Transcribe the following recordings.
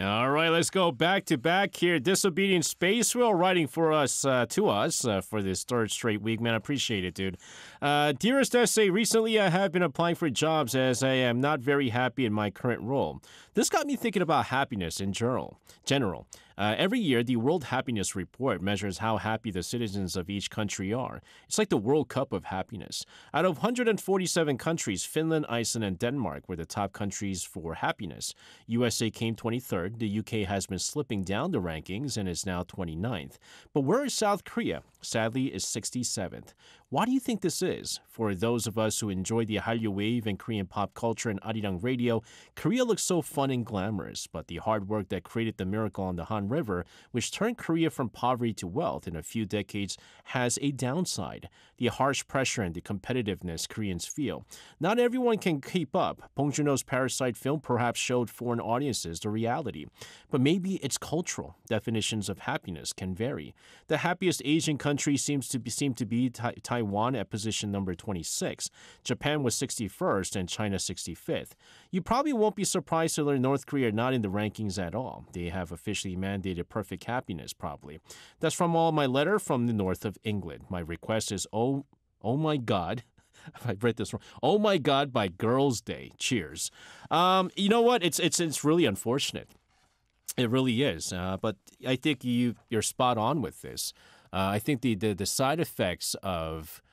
All right, let's go back to back here. Disobedient Space Whale writing for us, for this third straight week. Man, I appreciate it, dude. Dearest essay, recently I have been applying for jobs as I am not very happy in my current role. This got me thinking about happiness in general. Every year, the World Happiness Report measures how happy the citizens of each country are. It's like the World Cup of happiness. Out of 147 countries, Finland, Iceland, and Denmark were the top countries for happiness. USA came 23rd. The UK has been slipping down the rankings and is now 29th. But where is South Korea? Sadly, is 67th. Why do you think this is? For those of us who enjoy the Hallyu wave and Korean pop culture and Arirang radio, Korea looks so fun and glamorous, but the hard work that created the miracle on the Han River, which turned Korea from poverty to wealth in a few decades, has a downside. The harsh pressure and the competitiveness Koreans feel. Not everyone can keep up. Bong Joon-ho's Parasite film perhaps showed foreign audiences the reality. But maybe it's cultural. Definitions of happiness can vary. The happiest Asian country seems to be Taiwan at position number 26. Japan was 61st and China 65th. You probably won't be surprised to learn North Korea are not in the rankings at all. They have officially mandated perfect happiness, probably. That's from all my letter from the north of England. My request is, oh my God. I read this wrong. Oh my God, by Girls' Day. Cheers. You know what? It's really unfortunate. It really is. But I think you're spot on with this. I think the side effects of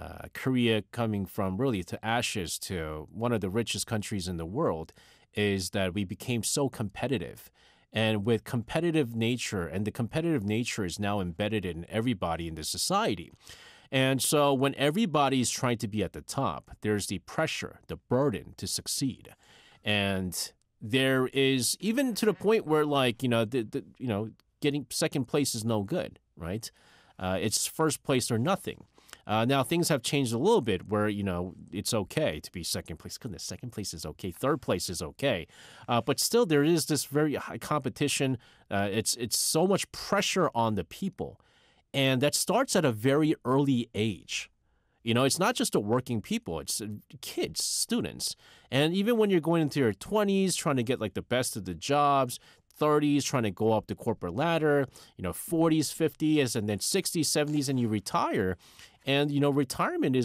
Korea coming from really to ashes to one of the richest countries in the world is that we became so competitive. And with competitive nature, and the competitive nature is now embedded in everybody in the society. And so when everybody's trying to be at the top, there's the pressure, the burden to succeed. And there is even to the point where getting second place is no good, right? It's first place or nothing. Now, things have changed a little bit where, it's okay to be second place. Goodness, second place is okay. Third place is okay. But still, there is this very high competition. It's so much pressure on the people. And that starts at a very early age. It's not just the working people. It's kids, students. And even when you're going into your 20s, trying to get the best of the jobs, 30s, trying to go up the corporate ladder, 40s, 50s, and then 60s, 70s, and you retire. And, retirement